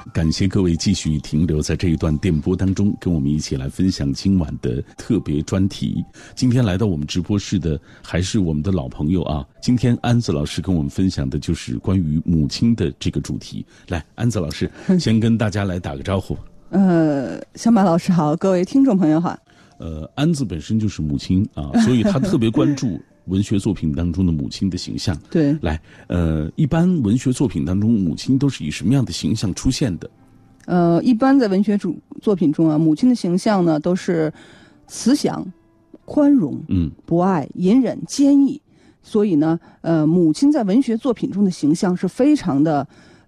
感谢各位继续停留在这一段电波当中，跟我们一起来分享今晚的特别专题。今天来到我们直播室的还是我们的老朋友啊，今天安子老师跟我们分享的就是关于母亲的这个主题。来，安子老师先跟大家来打个招呼。 小马老师好，各位听众朋友好。 安子本身就是母亲啊，所以她特别关注文学作品当中的母亲的形象。 对， 来，一般文学作品当中，母亲都是以什么样的形象出现的？ 一般在文学作品中啊，母亲的形象呢都是慈祥、宽容、博爱、隐忍、坚毅。所以呢，母亲在文学作品中的形象是非常的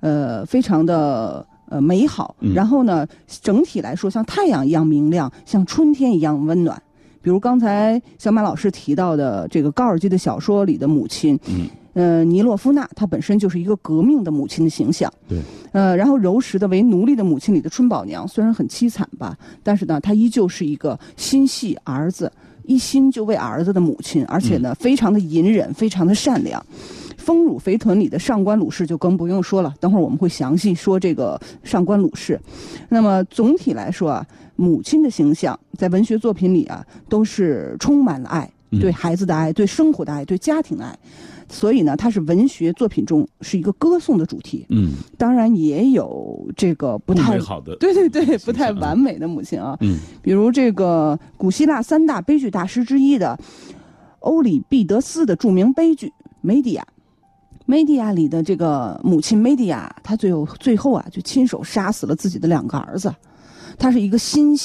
美好。然后呢，整体来说像太阳一样明亮，像春天一样温暖。比如刚才小马老师提到的这个高尔基的小说里的母亲，尼洛夫娜，她本身就是一个革命的母亲的形象。 对， 然后柔实的为奴隶的母亲里的春宝娘，虽然很凄惨吧，但是呢，她依旧是一个心系儿子、一心就为儿子的母亲，而且呢，非常的隐忍，非常的善良。丰乳肥臀里的上官鲁氏就更不用说了，等会儿我们会详细说这个上官鲁氏。那么总体来说啊，母亲的形象在文学作品里啊，都是充满了爱，对孩子的爱，对生活的爱，对家庭的爱。所以呢，它是文学作品中是一个歌颂的主题。当然也有这个不太好的， 对，不太完美的母亲啊。比如这个古希腊三大悲剧大师之一的欧里庇得斯的著名悲剧《梅迪亚》。梅迪亚里的这个母亲梅迪亚，她最后啊，就亲手杀死了自己的2个儿子。她是一个身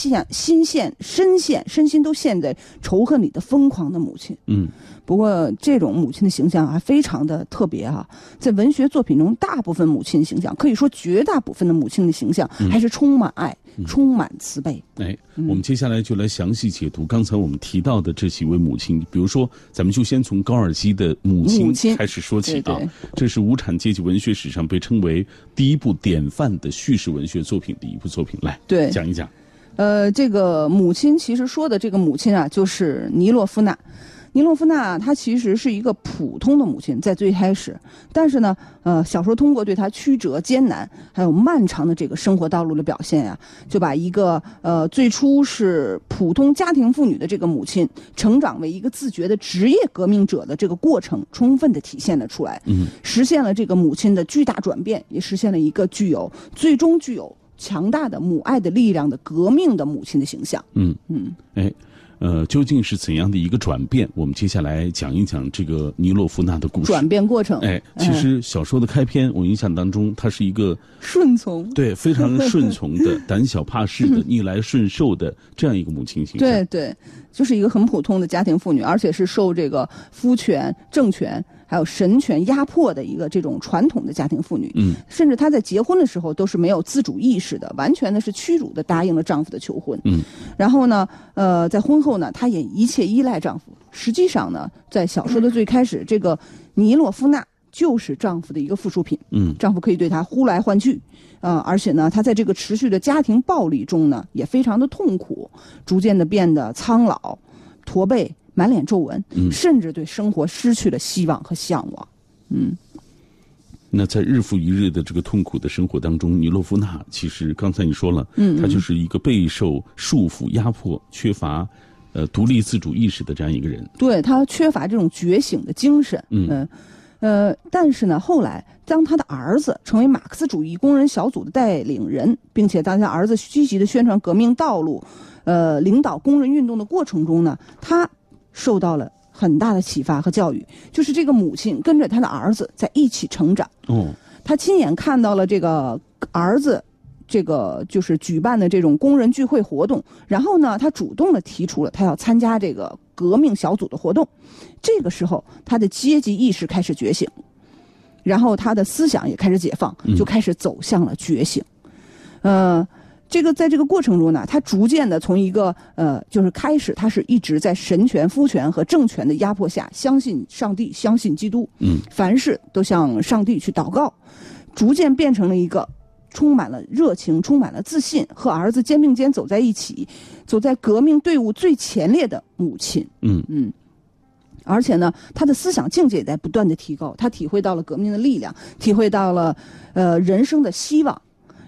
心都陷在仇恨里的疯狂的母亲。不过这种母亲的形象还非常的特别啊，在文学作品中，大部分母亲形象，可以说绝大部分的母亲的形象，还是充满爱，充满慈悲。 我们接下来就来详细解读刚才我们提到的这几位母亲。比如说，咱们就先从高尔基的母亲开始说起啊。这是无产阶级文学史上被称为第一部典范的叙事文学作品的一部作品。来，讲一讲。 这个母亲其实说的这个母亲啊，就是尼洛夫娜。尼洛夫娜她其实是一个普通的母亲，在最开始，但是呢，小说通过对她曲折艰难还有漫长的这个生活道路的表现呀，就把一个最初是普通家庭妇女的这个母亲，成长为一个自觉的职业革命者的这个过程，充分的体现了出来。实现了这个母亲的巨大转变，也实现了一个最终具有强大的母爱的力量的革命的母亲的形象。 究竟是怎样的一个转变？我们接下来讲一讲这个尼洛夫娜的故事。 转变过程。 其实小说的开篇，我印象当中，她是一个顺从， 对，非常顺从的、胆小怕事的、逆来顺受的这样一个母亲形象。 对，就是一个很普通的家庭妇女，而且是受这个夫权、政权还有神权压迫的一个这种传统的家庭妇女。甚至她在结婚的时候都是没有自主意识的，完全的是屈辱的答应了丈夫的求婚。然后呢，在婚后呢，她也一切依赖丈夫。实际上呢，在小说的最开始，这个尼洛夫娜就是丈夫的一个附属品。丈夫可以对她呼来唤去，而且呢，她在这个持续的家庭暴力中呢，也非常的痛苦，逐渐的变得苍老、驼背、满脸皱纹，甚至对生活失去了希望和向往。 那在日复一日的这个痛苦的生活当中，尼洛夫娜其实刚才你说了，她就是一个备受束缚、压迫、缺乏独立自主意识的这样一个人。对， 她缺乏这种觉醒的精神。但是呢，后来当他的儿子成为马克思主义工人小组的带领人，并且当他儿子积极的宣传革命道路，领导工人运动的过程中呢，他受到了很大的启发和教育。就是这个母亲跟着他的儿子在一起成长。他亲眼看到了这个儿子这个就是举办的这种工人聚会活动，然后呢，他主动的提出了他要参加这个革命小组的活动。这个时候他的阶级意识开始觉醒，然后他的思想也开始解放，就开始走向了觉醒。这个在这个过程中呢，他逐渐的从一个就是开始他是一直在神权、夫权和政权的压迫下，相信上帝，相信基督，凡事都向上帝去祷告，逐渐变成了一个充满了热情、充满了自信，和儿子肩并肩走在一起，走在革命队伍最前列的母亲。而且呢，他的思想境界也在不断的提高，他体会到了革命的力量，体会到了人生的希望，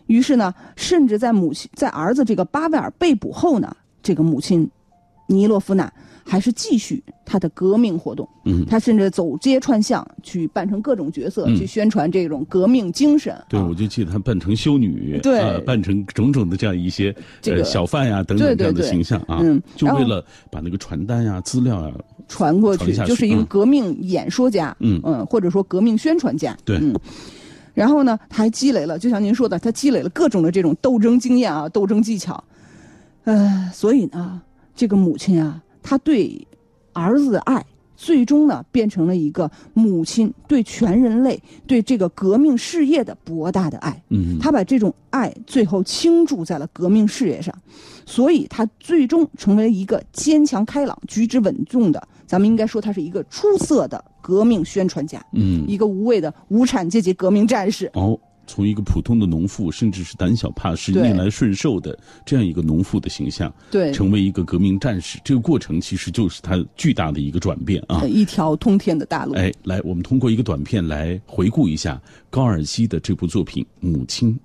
于是呢，甚至在儿子这个巴维尔被捕后呢，这个母亲尼洛夫娜还是继续她的革命活动。她甚至走街串巷，去扮成各种角色，去宣传这种革命精神。 对，我就记得她扮成修女， 对， 扮成种种的这样一些小贩呀等等这样的形象啊，就为了把那个传单呀、资料呀传过去，就是一个革命演说家，或者说革命宣传家。 对， 然后呢，他还积累了，就像您说的，他积累了各种的这种斗争经验啊、斗争技巧。所以呢，这个母亲啊，她对儿子的爱，最终呢，变成了一个母亲对全人类、对这个革命事业的博大的爱。她把这种爱最后倾注在了革命事业上，所以她最终成为了一个坚强开朗、举止稳重的，咱们应该说她是一个出色的革命宣传家，一个无畏的无产阶级革命战士。 从一个普通的农妇，甚至是胆小怕事、逆来顺受的这样一个农妇的形象，成为一个革命战士，这个过程其实就是他巨大的一个转变啊， 一条通天的大路。 来，我们通过一个短片来回顾一下高尔基的这部作品《母亲》。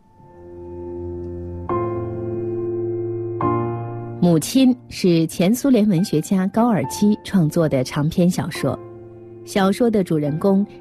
母亲是前苏联文学家高尔基创作的长篇小说，小说的主人公